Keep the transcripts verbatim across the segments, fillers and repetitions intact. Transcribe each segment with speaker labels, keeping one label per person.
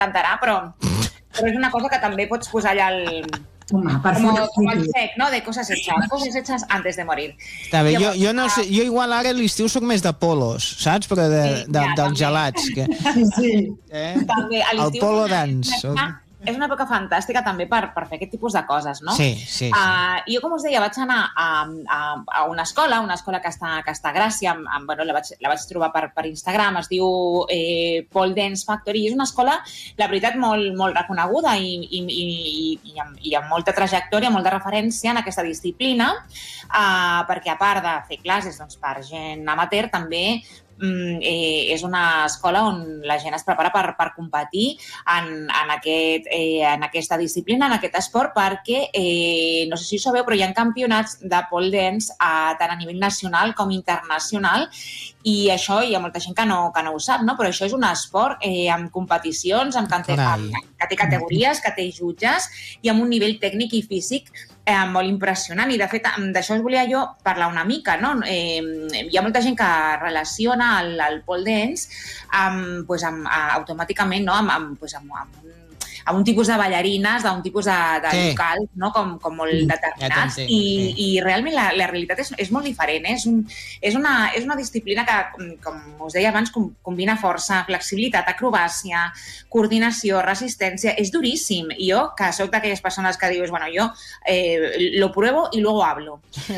Speaker 1: encantarà, però, però és una cosa que també pots posar allà al...
Speaker 2: Home,
Speaker 1: como, como el check, ¿no? De cosas hechas, cosas hechas antes de morir.
Speaker 3: Està bé, jo, jo, no sé, jo igual ara a l'estiu soc més de polos, saps? Però de, de, de,
Speaker 1: ja,
Speaker 3: dels gelats. Que...
Speaker 2: Sí, sí.
Speaker 3: Eh?
Speaker 1: També, a l'estiu
Speaker 3: El polo
Speaker 1: és una-
Speaker 3: dance.
Speaker 1: és una- És una època fantàstica també per, per fer aquest tipus de coses, no?
Speaker 3: Sí, sí, sí.
Speaker 1: Uh, jo, com us deia, vaig anar a, a, a una escola, una escola que està, que està a Gràcia, amb, amb, bueno, la, vaig, la vaig trobar per, per Instagram, es diu eh, Pole Dance Factory, i és una escola, la veritat, molt, molt reconeguda i, i, i, i, amb, i amb molta trajectòria, molta referència en aquesta disciplina, uh, perquè a part de fer classes doncs, per gent amateur, també Eh, és una escola on la gent es prepara per, per competir en, en, aquest, eh, en aquesta disciplina, en aquest esport, perquè, eh, no sé si ho sabeu, però hi ha campionats de pole dance a, tant a nivell nacional com internacional, i això hi ha molta gent que no, que no ho sap, no? Però això és un esport eh, amb competicions, amb, amb, amb, que té categories, que té jutges i amb un nivell tècnic i físic eh, molt impressionant. I, de fet, d'això us volia jo parlar una mica, no? Eh, hi ha molta gent que relaciona el, el pole dance amb, pues, amb, automàticament no? amb, amb, pues, amb, amb un amb un tipus de ballarines, d'un tipus de, de sí. local, no? com, com molt sí. determinats, ja i, sí. i realment la, la realitat és, és molt diferent. Eh? És, un, és, una, és una disciplina que, com us deia abans, com, combina força, flexibilitat, acrobàcia, coordinació, resistència. És duríssim. I jo, que soc d'aquelles persones que dius, bueno, jo eh, lo pruebo y luego hablo.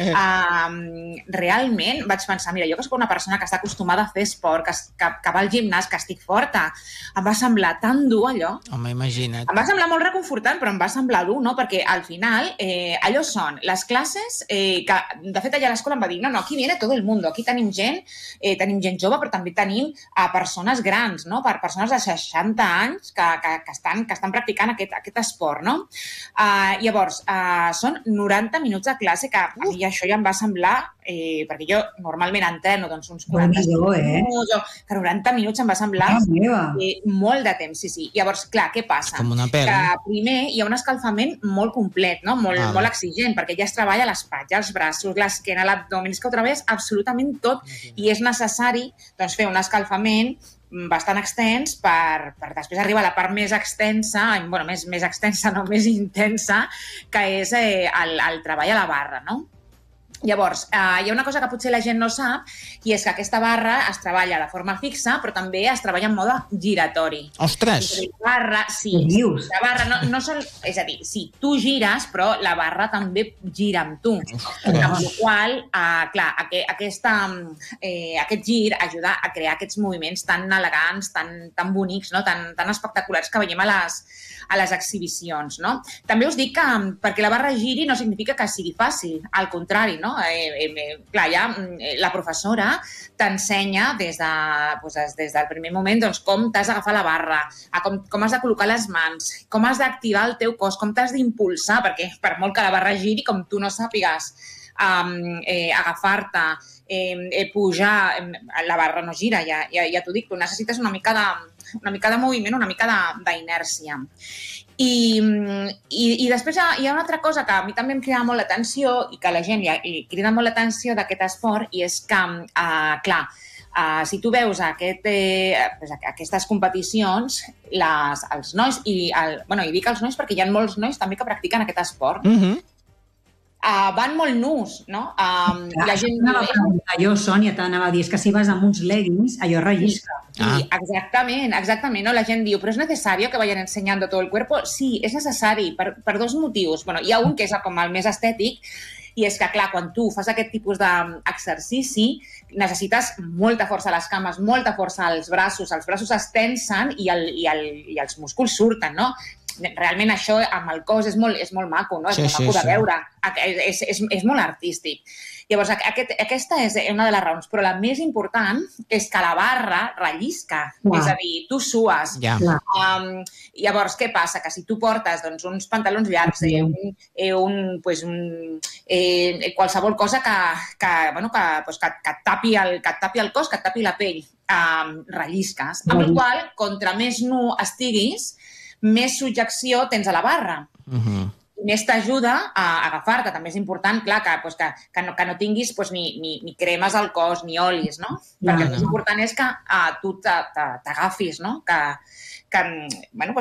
Speaker 1: um, realment vaig pensar, mira, jo que soc una persona que està acostumada a fer esport, que, que, que va al gimnàs, que estic forta, em va semblar tan dur allò.
Speaker 3: Home, imagina't.
Speaker 1: Em va semblar molt reconfortant, però em va semblar dur, no? Perquè al final eh, allò són les classes eh, que, de fet, allà a l'escola em va dir no, no, aquí viene todo el mundo, aquí tenim gent, eh, tenim gent jove, però també tenim a persones grans, no? Per persones de seixanta anys que, que, que, estan, que estan practicant aquest, aquest esport, no? Uh, llavors, uh, són noranta minuts de classe, que a mi això ja em va semblar, eh, perquè jo normalment entreno doncs, uns quaranta
Speaker 2: eh?
Speaker 1: minuts, que noranta minuts em va semblar eh, molt de temps, sí, sí. Llavors, clar, què passa?
Speaker 3: Com una pela.
Speaker 1: Que primer hi ha un escalfament molt complet, no? molt, ah, molt exigent, perquè ja es treballa l'espatlla, els braços, l'esquena, l'abdomen, és que ho treballes absolutament tot i és necessari doncs, fer un escalfament bastant extens per, per després arribar a la part més extensa, bueno, més, més extensa, no, més intensa, que és eh, el, el treball a la barra, no? Llavors, eh, hi ha una cosa que potser la gent no sap, i és que aquesta barra es treballa de forma fixa, però també es treballa en mode giratori.
Speaker 3: Ostres!
Speaker 1: La barra, sí, la barra no, no sol, és a dir, sí, tu gires, però la barra també gira amb tu. Ostres. Amb la qual, eh, clar, aqu aquesta, eh, aquest gir ajuda a crear aquests moviments tan elegants, tan, tan bonics, no? tan, tan espectaculars que veiem a les, a les exhibicions. No? També us dic que perquè la barra giri no significa que sigui fàcil, al contrari, no? Eh, eh, clar, ja la professora t'ensenya des, de, doncs, des del primer moment doncs, com t'has d'agafar la barra, com, com has de col·locar les mans, com has d'activar el teu cos, com t'has d'impulsar, perquè per molt que la barra giri, com tu no sàpigues um, eh, agafar-te, eh, eh, pujar, eh, la barra no gira, ja, ja, ja t'ho dic, tu necessites una mica de, una mica de moviment, una mica d'inèrcia. I, i, i després hi ha, hi ha una altra cosa que a mi també em crida molt l'atenció i que a la gent li, li crida molt l'atenció d'aquest esport, i és que, uh, clar, uh, si tu veus aquest, eh, pues, aquestes competicions, les, els nois, i, el, bueno, i dic els nois perquè hi ha molts nois també que practiquen aquest esport,
Speaker 3: Mhm.
Speaker 1: Uh, van molt nus, no? Um,
Speaker 2: Clar,
Speaker 1: la gent...
Speaker 2: anava a preguntar jo, Sònia, t'anava a dir, és que si vas amb uns leggings, allò rellisca.
Speaker 1: Sí, ah. exactament, exactament. No? La gent diu, però és necessari que vayan enseñando todo el cuerpo? Sí, és necessari per, per dos motius. Bueno, hi ha un que és com el més estètic, i és que, clar, quan tu fas aquest tipus d'exercici, necessites molta força a les cames, molta força als braços, els braços es tensen i, el, i, el, i els músculs surten, no? Realment això amb el cos és molt, és molt maco, no? És
Speaker 3: sí,
Speaker 1: molt maco
Speaker 3: sí,
Speaker 1: de
Speaker 3: sí.
Speaker 1: veure. És, és, és molt artístic. Llavors, aquest, aquesta és una de les raons, però la més important és que la barra rellisca. Wow. És a dir, tu sues.
Speaker 3: Ja.
Speaker 1: Um, llavors, què passa? Que si tu portes doncs, uns pantalons llargs, eh, un, eh, un, pues, un, eh, qualsevol cosa que, que, bueno, que, pues, que, que, et tapi el, que et tapi el cos, que et tapi la pell, um, rellisques. Amb el qual, contra més nu estiguis, més subjecció tens a la barra.
Speaker 3: Uh-huh.
Speaker 1: Més t'ajuda a agafar-te. També és important, clar, que, pues, que, que, no, que no tinguis pues, ni, ni, ni cremes al cos ni olis, no? Perquè el més important és que uh, tu t'agafis, no? Que, que, bueno, pues,